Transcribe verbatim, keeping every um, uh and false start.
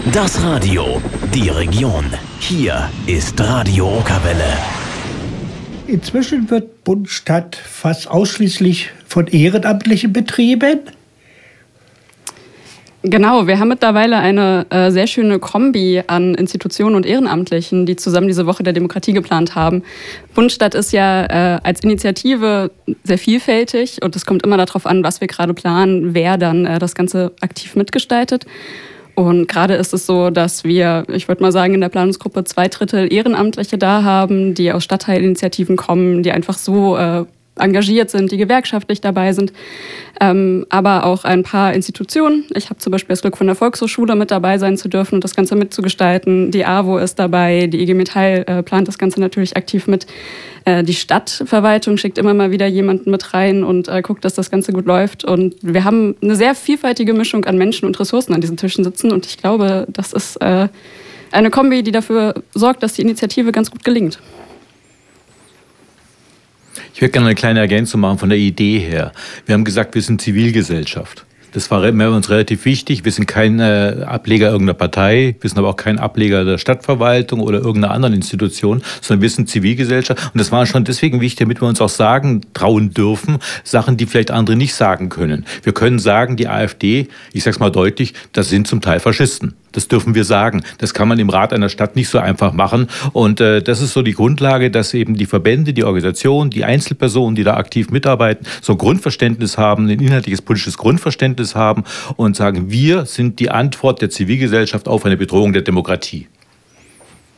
Das Radio, die Region. Hier ist Radio Okerwelle. Inzwischen wird Bundstadt fast ausschließlich von Ehrenamtlichen betrieben. Genau, wir haben mittlerweile eine äh, sehr schöne Kombi an Institutionen und Ehrenamtlichen, die zusammen diese Woche der Demokratie geplant haben. Bundstadt ist ja äh, als Initiative sehr vielfältig und es kommt immer darauf an, was wir gerade planen, wer dann äh, das Ganze aktiv mitgestaltet. Und gerade ist es so, dass wir, ich würde mal sagen, in der Planungsgruppe zwei Drittel Ehrenamtliche da haben, die aus Stadtteilinitiativen kommen, die einfach so äh, engagiert sind, die gewerkschaftlich dabei sind, ähm, aber auch ein paar Institutionen. Ich habe zum Beispiel das Glück, von der Volkshochschule mit dabei sein zu dürfen und das Ganze mitzugestalten. Die A W O ist dabei, die I G Metall äh, plant das Ganze natürlich aktiv mit. Äh, die Stadtverwaltung schickt immer mal wieder jemanden mit rein und äh, guckt, dass das Ganze gut läuft. Und wir haben eine sehr vielfältige Mischung an Menschen und Ressourcen an diesen Tischen sitzen und ich glaube, das ist äh, eine Kombi, die dafür sorgt, dass die Initiative ganz gut gelingt. Ich würde gerne eine kleine Ergänzung machen von der Idee her. Wir haben gesagt, wir sind Zivilgesellschaft. Das war uns relativ wichtig. Wir sind kein äh, Ableger irgendeiner Partei, wir sind aber auch kein Ableger der Stadtverwaltung oder irgendeiner anderen Institution, sondern wir sind Zivilgesellschaft. Und das war schon deswegen wichtig, damit wir uns auch sagen trauen dürfen, Sachen, die vielleicht andere nicht sagen können. Wir können sagen, die AfD, ich sage es mal deutlich, das sind zum Teil Faschisten. Das dürfen wir sagen. Das kann man im Rat einer Stadt nicht so einfach machen. Und äh, das ist so die Grundlage, dass eben die Verbände, die Organisationen, die Einzelpersonen, die da aktiv mitarbeiten, so ein Grundverständnis haben, ein inhaltliches politisches Grundverständnis haben und sagen, wir sind die Antwort der Zivilgesellschaft auf eine Bedrohung der Demokratie.